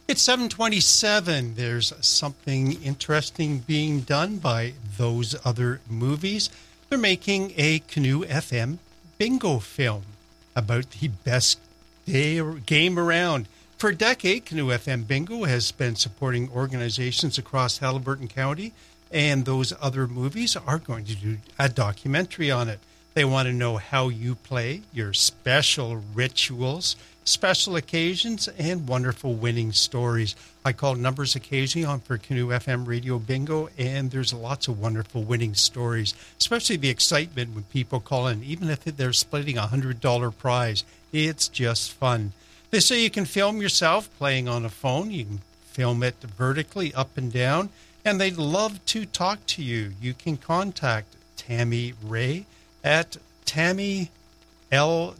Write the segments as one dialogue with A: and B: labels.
A: It's 7:27. There's something interesting being done by Those Other Movies. They're making a Canoe FM bingo film about the best game around. For a decade, Canoe FM Bingo has been supporting organizations across Haliburton County, and Those Other Movies are going to do a documentary on it. They want to know how you play, your special rituals, special occasions, and wonderful winning stories. I call numbers occasionally on for Canoe FM Radio Bingo, and there's lots of wonderful winning stories, especially the excitement when people call in, even if they're splitting a $100 prize. It's just fun. They say you can film yourself playing on a phone. You can film it vertically up and down, and they'd love to talk to you. You can contact Tammy Ray at Tammy L.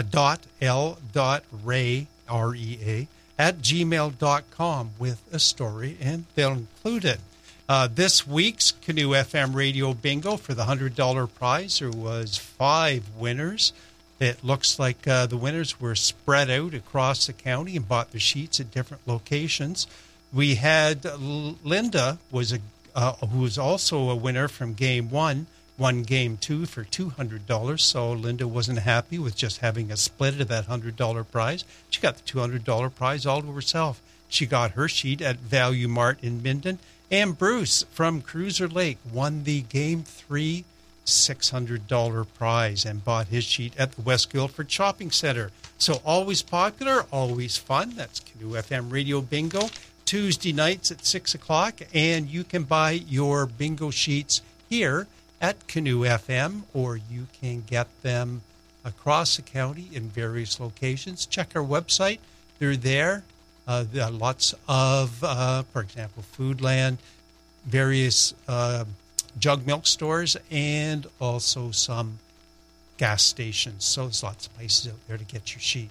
A: L.Ray, R-E-A, at gmail.com with a story, and they'll include it. This week's Canoe FM Radio Bingo for the $100 prize, there was 5 winners. It looks like the winners were spread out across the county and bought their sheets at different locations. We had Linda, who was also a winner from Game 1, won Game 2 for $200. So Linda wasn't happy with just having a split of that $100 prize. She got the $200 prize all to herself. She got her sheet at Value Mart in Minden. And Bruce from Cruiser Lake won the Game 3 $600 prize and bought his sheet at the West Guildford Shopping Center. So always popular, always fun. That's Canoe FM Radio Bingo, Tuesday nights at 6 o'clock. And you can buy your bingo sheets here at Canoe FM, or you can get them across the county in various locations. Check our website. They're there. There are lots of, for example, Foodland, various jug milk stores, and also some gas stations. So there's lots of places out there to get your sheet.